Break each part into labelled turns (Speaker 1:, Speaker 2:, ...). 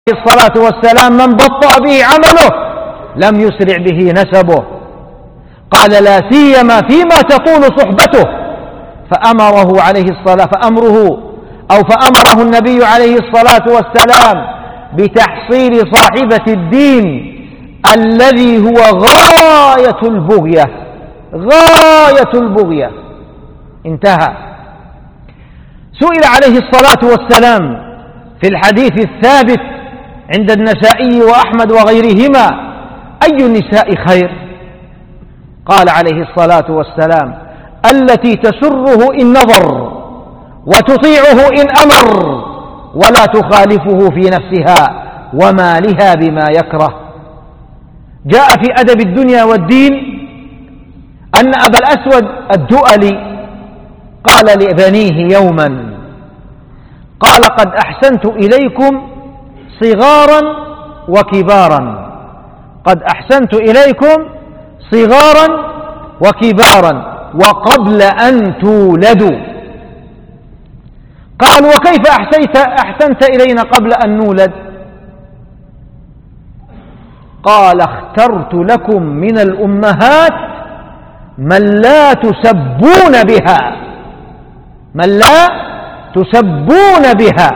Speaker 1: الصلاة والسلام من بطأ به عمله لم يسرع به نسبه، قال لا سيما فيما تطول صحبته، فأمره النبي عليه الصلاة والسلام بتحصيل صاحبة الدين الذي هو غاية البغية. انتهى. سئل عليه الصلاة والسلام في الحديث الثابت عند النسائي وأحمد وغيرهما: أي النساء خير؟ قال عليه الصلاة والسلام: التي تسره إن نظر وتطيعه إن أمر ولا تخالفه في نفسها ومالها بما يكره. جاء في أدب الدنيا والدين أن أبا الأسود الدؤلي قال لبنيه يوما، قال: قد أحسنت إليكم صغارا وكبارا، قد أحسنت إليكم صغارا وكبارا وقبل أن تولدوا. قال: وكيف أحسنت إلينا قبل أن نولد؟ قال: اخترت لكم من الأمهات من لا تسبون بها.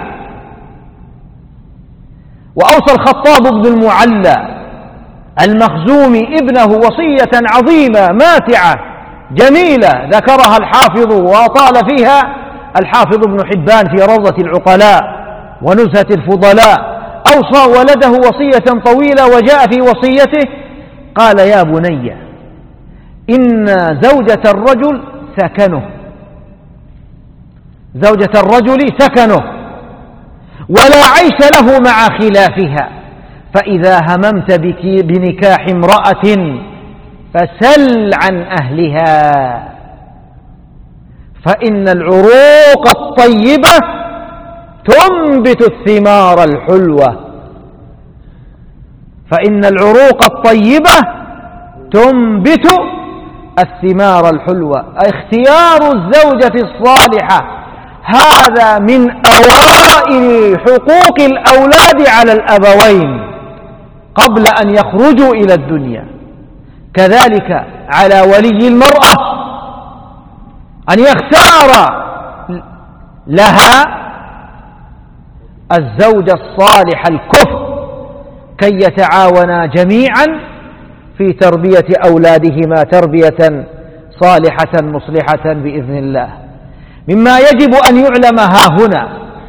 Speaker 1: وأوصى الخطاب بن المعلى المخزومي ابنه وصية عظيمة ماتعة جميلة ذكرها الحافظ وأطال فيها الحافظ ابن حبان في روضة العقلاء ونزهة الفضلاء. أوصى ولده وصية طويلة، وجاء في وصيته قال: يا بني، إن زوجة الرجل سكنه ولا عيش له مع خلافها، فإذا هممت بنكاح امرأة فسل عن أهلها، فإن العروق الطيبة تنبت الثمار الحلوة. اختيار الزوجة الصالحة هذا من أوائل حقوق الأولاد على الأبوين قبل أن يخرجوا إلى الدنيا. كذلك على ولي المرأة أن يختار لها الزوج الصالح الكفء كي يتعاونا جميعا في تربية أولادهما تربية صالحة مصلحة بإذن الله. مما يجب أن يعلم هاهنا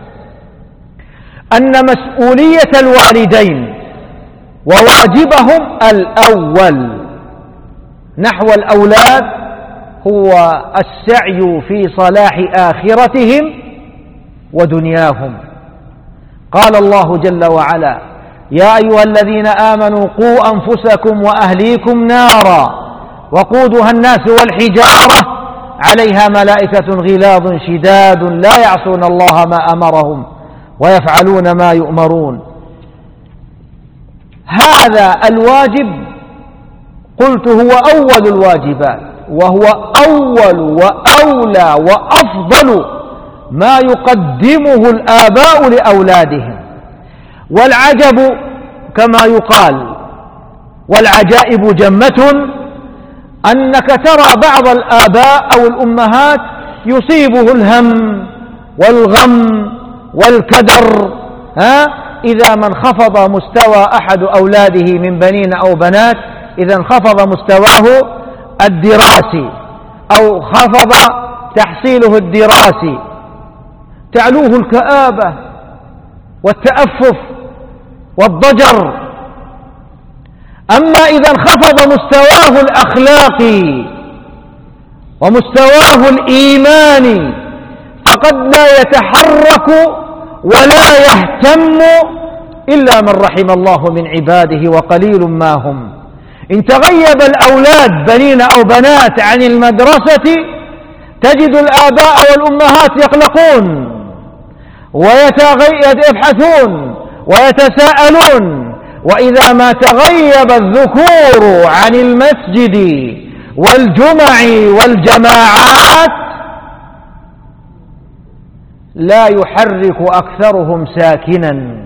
Speaker 1: أن مسؤولية الوالدين وواجبهم الأول نحو الأولاد هو السعي في صلاح آخرتهم ودنياهم. قال الله جل وعلا: يا أيها الذين آمنوا قوا أنفسكم وأهليكم نارا وقودها الناس والحجارة عليها ملائكة غلاظ شداد لا يعصون الله ما أمرهم ويفعلون ما يؤمرون. هذا الواجب قلت هو أول الواجبات، وهو أول وأولى وأفضل ما يقدمه الآباء لأولادهم. والعجب كما يقال والعجائب جمة أنك ترى بعض الآباء أو الأمهات يصيبه الهم والغم والكدر إذا ما انخفض مستوى أحد أولاده من بنين أو بنات، إذا انخفض مستواه الدراسي أو خفض تحصيله الدراسي، تعلوه الكآبة والتأفف والضجر. أما إذا انخفض مستواه الأخلاقي ومستواه الإيماني فقد لا يتحرك ولا يهتم إلا من رحم الله من عباده وقليل ما هم. إن تغيب الأولاد بنين أو بنات عن المدرسة تجد الآباء والأمهات يقلقون ويبحثون ويتساءلون. وإذا ما تغيب الذكور عن المسجد والجمع والجماعات لا يحرك أكثرهم ساكنا،